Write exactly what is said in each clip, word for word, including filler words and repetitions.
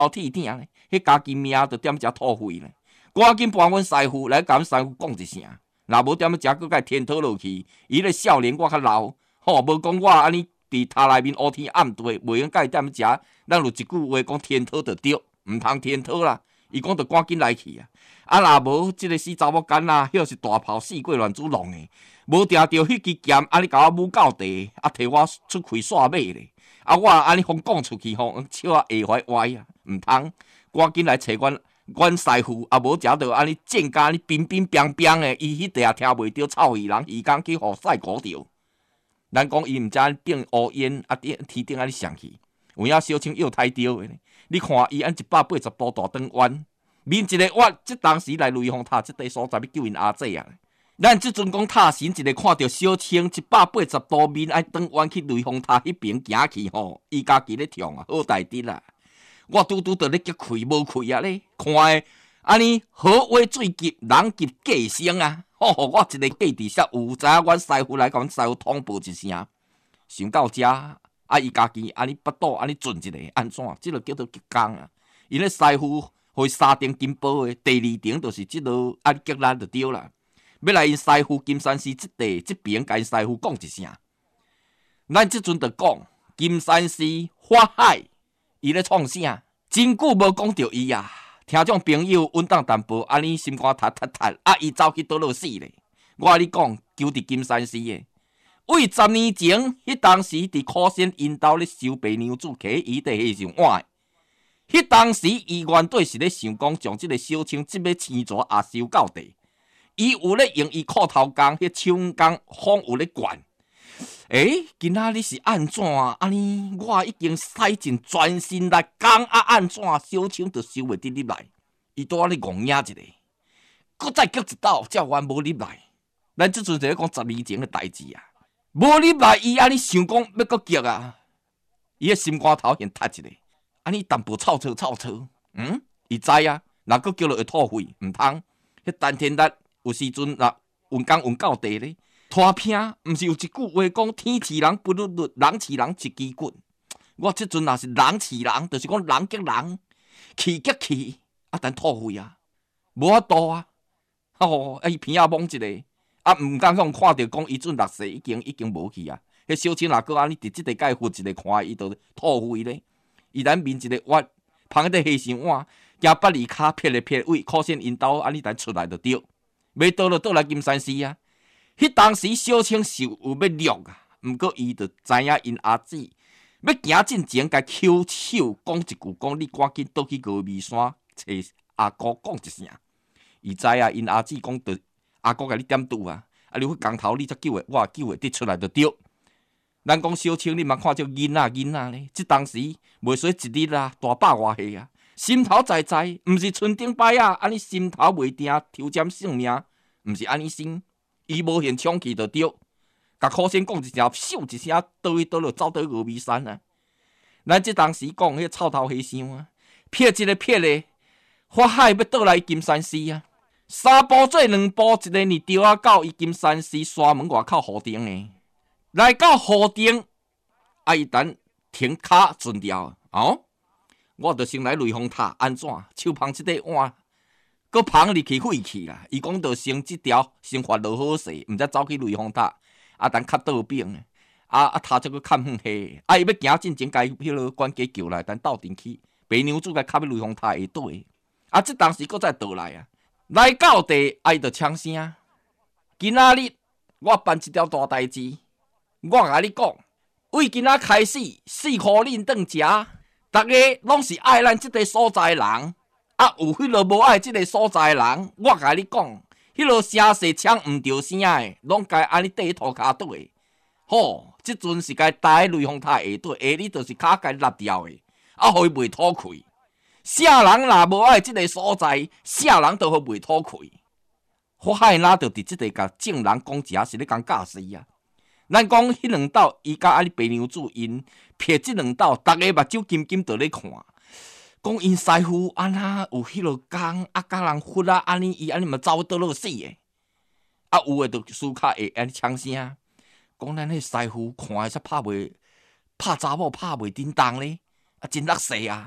后铁鼎咧，迄家己命就踮遮吐血咧。赶紧搬阮师傅来，甲阮师傅讲一声。若无踮遮，搁甲天讨落去。伊咧少年我较老，吼，无讲我安尼伫榻内面乌天暗地，袂用甲伊踮遮。咱有一句话讲天讨就对，毋通天讨啦。伊讲着赶紧来去啊！啊，若无即个死查某干啊，迄是大炮四过乱子弄诶，无定着迄支剑，安尼甲我舞到地，啊，摕我出开煞马咧。啊，我安尼互讲出去吼，笑啊下怀歪啊，毋通赶紧来找阮。阮师傅啊，无食着安尼剑甲安尼冰冰冰冰诶，伊迄地也听袂着臭鱼人，鱼缸去互晒鼓着。咱讲伊毋知安变乌烟啊，天顶安尼上去，有影小青又太刁诶。你看伊按一百八十度大转弯，面一个弯，即当时来雷峰塔即地所在要救因阿姐啊！咱即阵讲塔神一个看到小青一百八十度面爱转弯去雷峰塔迄边行去吼，伊家己咧跳啊，好大滴啦！我拄拄着咧激开无开啊咧，看诶安尼好话最急，人急计生啊！吼、哦，我一个计伫遐有知影，阮师傅来甲阮师傅通报一声，想到遮啊，伊家己安尼腹肚安尼准一个，安怎？即、這个叫做激工啊！伊咧师傅互三顶金宝诶，第二顶就是即落安激咱就对啦。要来因师傅金山寺即地即边，甲因师傅讲一声，咱即阵着讲金山寺法海。伊咧创啥？真久无讲着伊啊！听众朋友稳当淡薄，安尼心肝塌塌塌，啊！伊走去倒落死咧。我甲你讲，就伫金山寺诶。为十年前，迄当时伫苦仙因兜咧收白娘子，摕伊地下上碗。迄当时伊原底是咧想讲，将即个小青即要青蛇也收到地。伊有咧用伊裤头工，迄手工风有咧灌。诶，今仔日是安怎？安尼我已经使尽全身力讲啊，安怎小青就收袂得入来？伊拄仔咧戆影一个，搁再叫一道，才还无入来。咱即阵就咧讲十年前诶代志啊，无入来，伊安尼想讲要搁叫啊，伊诶心肝头现塌一个，安尼淡薄臭臭臭臭，嗯，伊知啊，若搁叫落会吐血，毋通。迄丹田力有时阵若运工运到地咧。拖拼，毋是有一句话讲天饲人不律律，人饲人一支骨。我即阵若是人饲人，就是讲人激人，气激气，啊，但吐血啊，无法度啊。哦，啊，伊鼻仔懵一个，啊，毋敢讲看到讲伊阵六岁已经已经无去啊。迄小青若搁安尼伫即个界扶一个看伊，就吐血咧。伊咱面一个弯，旁伫下上碗，惊八二骹撇咧撇位，可惜因兜安尼咱出来就对，要倒就倒来金山寺啊。迄当时小青是有要掠啊，毋过伊就知影因阿姊要行进前，甲抾手讲一句，讲你赶紧倒去峨眉山找阿姑讲一声。伊知影因阿姊讲着阿姑甲你点拄啊，啊你去工头你才救会，我救会得出来就对。咱讲小青，你嘛看这囡仔囡仔咧，即当时袂说一日啊，大百外岁啊，心头在在，毋是春顶摆啊，安尼心头袂定，抽针性命，毋是安尼生。伊无现冲去就对，甲苦仙讲一声，咻一声，倒去倒落走到峨眉山啊！咱即当时讲迄臭头和尚啊，撇一个撇个，法海要倒来金山寺啊！三步做两步，一个日钓啊到伊金山寺山门外口河顶诶，来到河顶，啊伊等停骹顺调哦，我着先来雷峰塔安怎？手捧即个碗。搁捧入去废去啦！伊讲着先即条先发落好势，毋则走去雷峰塔，啊，等较倒边诶，啊啊，头则搁较远下，啊，伊要行进前，甲伊迄落管家叫来，等斗阵去，白娘子甲卡去雷峰塔下底，啊，即当时搁再倒来啊，来到地，啊，伊着呛声，今仔日我办一条大代志，我甲你讲，为今仔开始，四箍恁顿食，逐个拢是爱咱即个所在人。啊，有迄落无爱即个所在人，我甲你讲，迄落声势抢毋着声诶，拢该安尼缀喺涂骹底。吼，即阵是该搭喺雷峰塔下底，下里就是骹该落掉诶，啊，互伊袂吐气。啥人若无爱即个所在，啥人都互袂吐气。法海哪着伫即个甲正人讲一下是咧讲教示啊。咱讲迄两道，伊甲安尼白娘子因撇即两道，逐个目睭金金伫咧看。讲因师傅安那有迄落工，啊，甲人忽啊，安尼伊安尼嘛走倒落死诶。啊，有诶就输卡会安尼呛声，讲咱迄师傅看诶才拍袂拍查某拍袂叮当咧，啊真落势啊！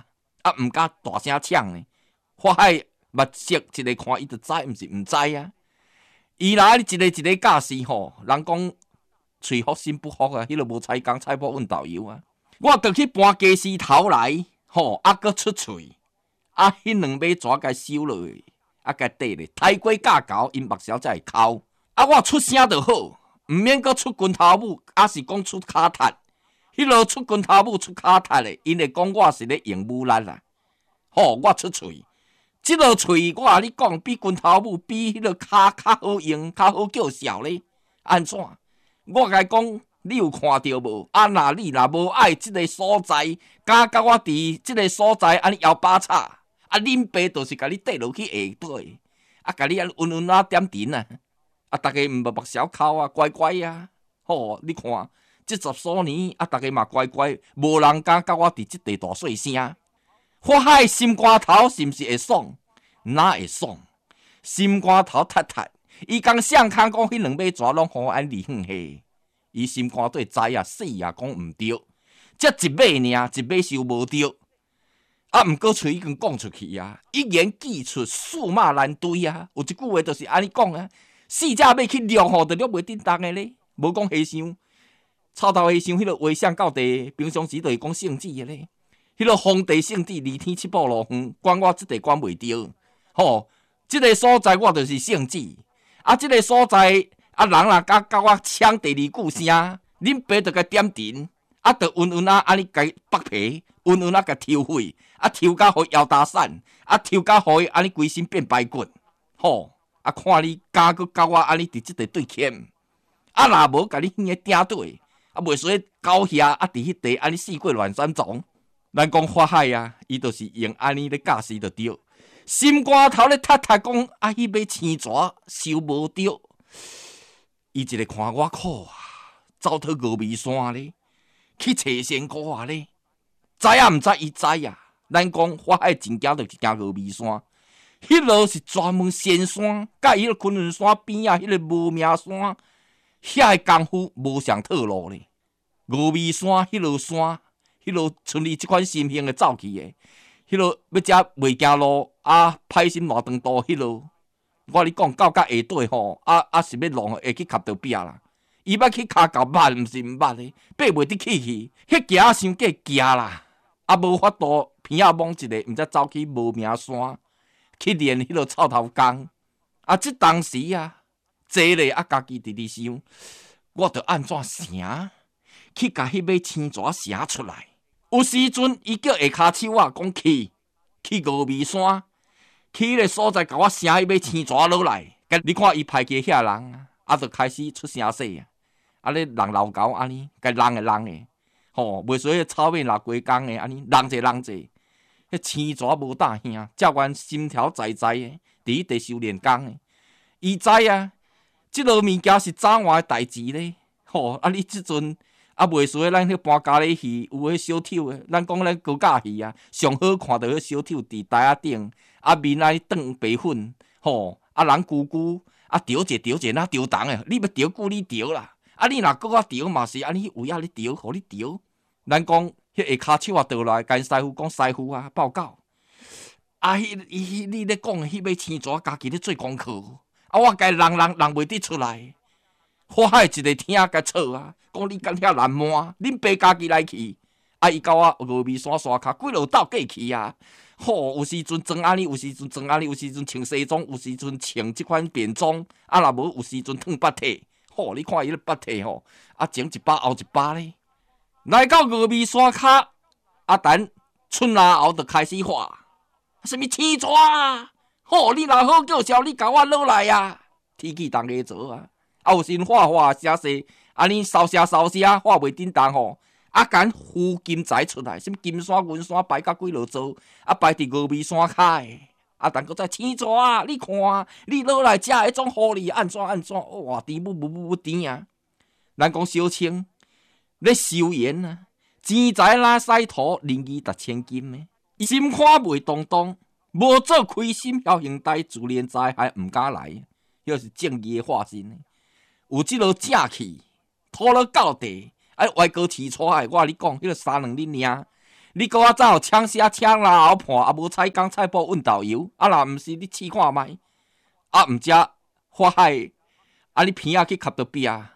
啊，毋敢大声抢呢。花海目色一个看伊就知，毋是毋知啊。伊若一个一个驾驶吼，人讲喙福心不福啊，迄个无菜工菜脯问导游啊。我着去搬家私头来，吼，啊，搁出喙，啊，迄两尾蛇甲收落去，啊，甲缀咧，抬过架高，因目梢才会哭。啊，我出声就好，毋免搁出拳头母，啊是讲出骹踢。迄落出拳头母出骹踢咧，因会讲我是咧用武力啦。吼，我出喙，即落喙我甲你讲，比拳头母比迄落骹较好用，较好叫嚣咧。安怎？我甲伊讲，你有看到无？啊，若你若无爱即个所在，敢甲我伫即个所在安尼摇把叉，啊，恁爸就是甲你缀落去下底，啊，甲你安温温啊点阵啊。啊，逐个毋目目梢哭啊，乖乖啊！吼，你看，即十数年啊，逐个嘛乖乖，无人敢甲我伫即地大细声。花海心肝头是毋是会爽？哪会爽？心肝头踢踢，伊讲相空讲迄两尾蛇拢互安离远去，伊心肝对知啊死啊讲毋对，才一尾尔，一尾收无着。啊，毋过喙已经讲出去啊，一言既出，驷马难追啊。有一句话就是安尼讲啊。四只要去掠吼，就掠袂叮当的咧。无讲和尚，草头和尚迄落画像到地，平常时就是讲圣旨的咧。迄落皇帝圣旨，二天七步路远，管我即地管袂着。吼，即个所在我就是圣旨。啊，即个所在啊，人若甲甲我抢第二句声，恁爸就甲点阵，啊，就温温啊安尼甲剥皮，温温啊甲抽血，啊抽甲互腰打散，啊抽甲互伊安尼规身变白骨。吼。啊！看你敢搁甲我安尼伫即地对欠，啊！若无甲你迄个顶对，啊，袂说狗遐啊，伫迄地安尼四过乱山丛。咱讲花海啊，伊就是用安尼咧驾驶就对。心肝头咧踢踢讲啊，迄尾青蛇收无着，伊一个看我苦啊，走到峨眉山咧，去找仙姑啊咧，知啊毋知伊知啊。咱讲花海真行就是行峨眉山。迄落是专门仙山，甲迄个昆仑山边啊，迄个无名山，遐个功夫无上套路咧。峨眉山迄落山，迄落像你即款心性会走去诶，迄落要食袂行路啊，歹心偌长途迄落，我你讲到甲下底吼，啊啊是要弄会去卡到壁啦。伊要去骹到捌，毋是毋捌咧，爬袂得起去，迄行伤过行啦，啊无法度偏啊摸一个，毋则走去无名山。去练迄落臭头工，啊！即当时啊，坐咧啊，家己直直想，我着安怎成去甲迄尾青蛇成出来？有时阵伊叫下骹手啊，讲去去峨眉山，去迄个所在，甲我成迄尾青蛇落来。你看伊排起遐人啊，啊，就开始出声势啊，啊咧人老高安尼，甲人诶人诶，吼，袂说迄草面若规工诶安尼，人者人者。迄青蛇无大兄，照阮心条在在诶，伫迄地修炼工诶。伊知啊，即落物件是早晚诶代志咧。吼，啊你即阵啊袂说咱迄搬咖喱鱼有迄小丑诶，咱讲咱高架鱼啊，上好看到迄小丑伫台仔顶，啊面啊转白粉，吼，啊人久久啊调者调者哪调重诶，你要调久你调啦，啊你若搁我调嘛是安尼有影咧调，互你调。咱讲。迄下骹手啊，倒来，甲因师傅讲师傅啊，报告。啊，迄伊你咧讲迄尾青蛇家己咧做功课，啊，我甲人人人袂得出来。花海一个听甲错啊，讲你敢遐难摸，恁爸家己来去。啊，伊甲我峨眉山山骹几落斗过去啊。吼，有时阵装安尼，有时阵装安尼，有时阵穿西装，有时阵穿即款便装。啊，若无有时阵烫八体。吼，你看伊咧八体吼，啊前一把后一把咧。来到峨眉山骹，阿等春来后就开始画，什么青蛇啊！吼，你若好叫嚣，你甲我落来啊！天气当下做啊，啊有时画画写写，安尼烧写烧写，画袂叮当吼。啊，敢浮金财出来，什么金山、银山摆甲几落座，啊摆伫峨眉山骹诶。啊，等搁再青蛇啊！你看，你落来遮迄种狐狸安怎安怎？哇，甜不不不不甜啊！咱讲小青。咧修言啊，钱财拉西土，仁义达千金呢。心看袂动动，无做开心侥幸代，自怜灾害毋敢来，迄是正义的化身呢。有即落正气，拖落到地，啊，歪高饲出来，我甲你讲，迄、那个三两恁娘， 你搁较早抢虾抢老后盘，啊无菜缸菜脯运豆油，啊若毋是你试看觅，啊毋食花海，啊你鼻仔去吸到壁，